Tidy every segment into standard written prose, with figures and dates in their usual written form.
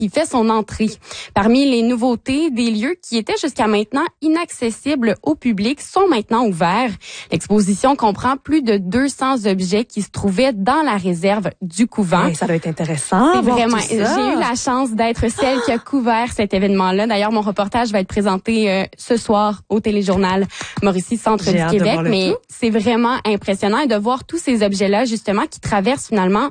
il fait son entrée. Parmi les nouveautés, des lieux qui étaient jusqu'à maintenant inaccessibles au public sont maintenant ouverts. L'exposition comprend plus de 200 objets qui se trouvaient dans la réserve du couvent. Oui, ça doit être intéressant. C'est vraiment. J'ai eu la chance d'être celle qui a couvert cet événement-là. D'ailleurs, mon reportage va être présenté ce soir au téléjournal Mauricie Centre du Québec. Mais c'est vraiment impressionnant de voir tous ces objets-là, justement, qui traversent finalement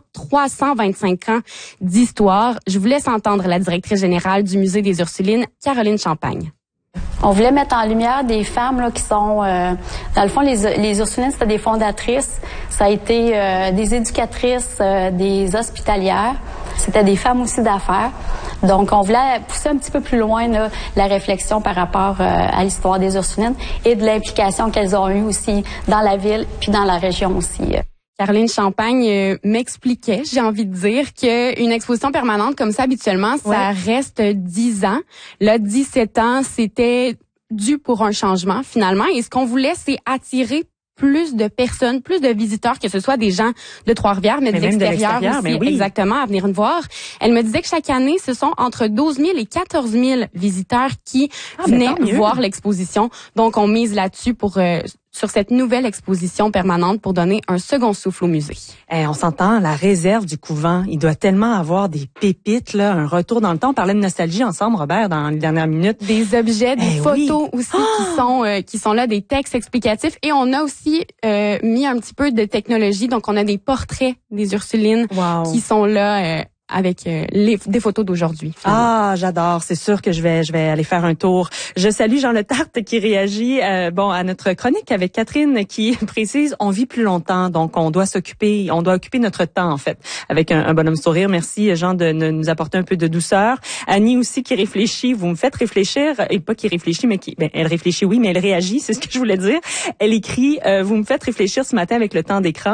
325 ans d'histoire. Je vous laisse entendre la directrice générale du Musée des Ursulines, Caroline Champagne. On voulait mettre en lumière des femmes là, qui sont, dans le fond, les Ursulines, c'était des fondatrices. Ça a été des éducatrices, des hospitalières. C'était des femmes aussi d'affaires. Donc, on voulait pousser un petit peu plus loin là, la réflexion par rapport à l'histoire des Ursulines et de l'implication qu'elles ont eue aussi dans la ville puis dans la région aussi. Caroline Champagne m'expliquait, j'ai envie de dire, qu'une exposition permanente comme ça, habituellement, ça reste 10 ans. Là, 17 ans, c'était dû pour un changement, finalement. Et ce qu'on voulait, c'est attirer plus de personnes, plus de visiteurs, que ce soit des gens de Trois-Rivières, mais de l'extérieur aussi, exactement, à venir nous voir. Elle me disait que chaque année, ce sont entre 12 000 et 14 000 visiteurs qui venaient voir l'exposition. Donc, on mise là-dessus pour sur cette nouvelle exposition permanente pour donner un second souffle au musée. On s'entend, la réserve du couvent, il doit tellement avoir des pépites, là, un retour dans le temps. On parlait de nostalgie ensemble, Robert, dans les dernières minutes. Des objets, des photos aussi qui sont là, des textes explicatifs. Et on a aussi mis un petit peu de technologie. Donc, on a des portraits des Ursulines qui sont là avec des photos d'aujourd'hui. Ah, j'adore. C'est sûr que je vais aller faire un tour. Je salue Jean Letarte qui réagit à notre chronique avec Catherine qui précise on vit plus longtemps, donc on doit occuper notre temps en fait avec un bonhomme sourire. Merci Jean de nous apporter un peu de douceur. Annie aussi qui réfléchit, vous me faites réfléchir et pas qui réfléchit mais elle réfléchit mais elle réagit, c'est ce que je voulais dire. Elle écrit vous me faites réfléchir ce matin avec le temps d'écran,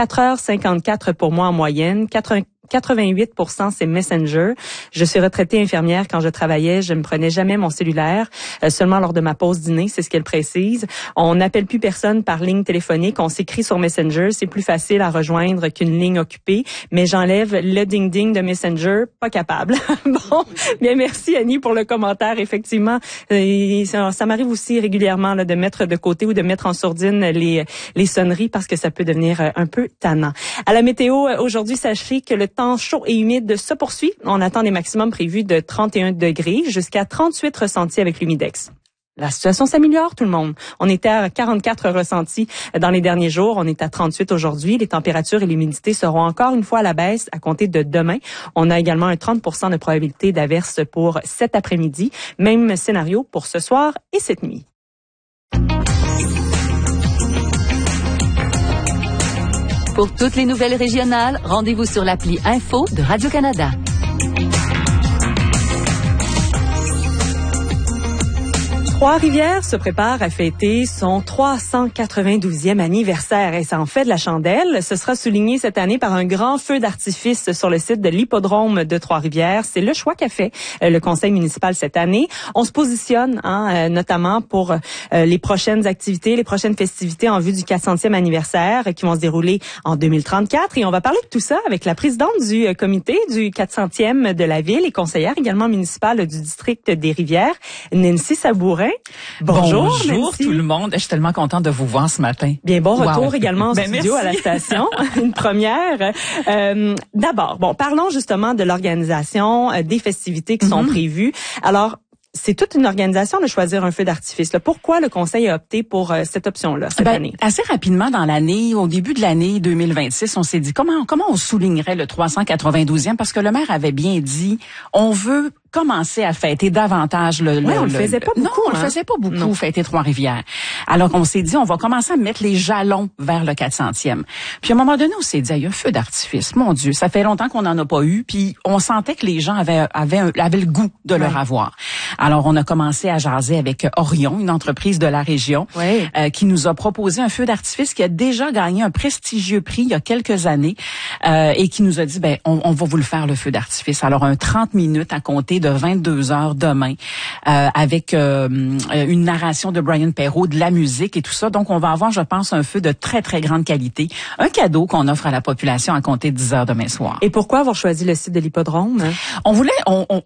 4h54 pour moi en moyenne, 88% c'est Messenger. Je suis retraitée infirmière. Quand je travaillais, je ne prenais jamais mon cellulaire, seulement lors de ma pause dîner, c'est ce qu'elle précise. On n'appelle plus personne par ligne téléphonique, on s'écrit sur Messenger, c'est plus facile à rejoindre qu'une ligne occupée, mais j'enlève le ding-ding de Messenger, pas capable. Bon, bien merci Annie pour le commentaire, effectivement. Ça m'arrive aussi régulièrement là, de mettre de côté ou de mettre en sourdine les sonneries parce que ça peut devenir un peu tannant. À la météo, aujourd'hui, sachez que le temps chaud et humide se poursuit. On attend des maximums prévus de 31 degrés jusqu'à 38 ressentis avec l'humidex. La situation s'améliore, tout le monde. On était à 44 ressentis dans les derniers jours. On est à 38 aujourd'hui. Les températures et l'humidité seront encore une fois à la baisse à compter de demain. On a également un 30% de probabilité d'averse pour cet après-midi. Même scénario pour ce soir et cette nuit. Pour toutes les nouvelles régionales, rendez-vous sur l'appli Info de Radio-Canada. Trois-Rivières se prépare à fêter son 392e anniversaire et ça en fait de la chandelle. Ce sera souligné cette année par un grand feu d'artifice sur le site de l'hippodrome de Trois-Rivières. C'est le choix qu'a fait le conseil municipal cette année. On se positionne notamment pour les prochaines activités, les prochaines festivités en vue du 400e anniversaire qui vont se dérouler en 2034. Et on va parler de tout ça avec la présidente du comité du 400e de la ville et conseillère également municipale du district des Rivières, Nancy Sabourin. Bonjour Nancy. Tout le monde. Je suis tellement contente de vous voir ce matin. Bien, bon retour également en studio merci. À la station. Une première. D'abord, parlons justement de l'organisation des festivités qui sont prévues. Alors, c'est toute une organisation de choisir un feu d'artifice. Là. Pourquoi le conseil a opté pour cette option-là cette année? Assez rapidement dans l'année, au début de l'année 2026, on s'est dit comment on soulignerait le 392e parce que le maire avait bien dit on veut commencer à fêter davantage le on le faisait pas beaucoup. Non, on le faisait pas beaucoup, fêter Trois-Rivières. Alors on s'est dit on va commencer à mettre les jalons vers le 400e. Puis à un moment donné, on s'est dit il y a un feu d'artifice. Mon Dieu, ça fait longtemps qu'on n'en a pas eu, puis on sentait que les gens avaient le goût de leur avoir. Alors on a commencé à jaser avec Orion, une entreprise de la région, qui nous a proposé un feu d'artifice qui a déjà gagné un prestigieux prix il y a quelques années et qui nous a dit on va vous le faire le feu d'artifice. Alors un 30 minutes à compter de de 22h demain avec une narration de Brian Perrault, de la musique et tout ça. Donc, on va avoir, je pense, un feu de très, très grande qualité. Un cadeau qu'on offre à la population à compter de 10h demain soir. Et pourquoi avoir choisi le site de l'hippodrome? On voulait,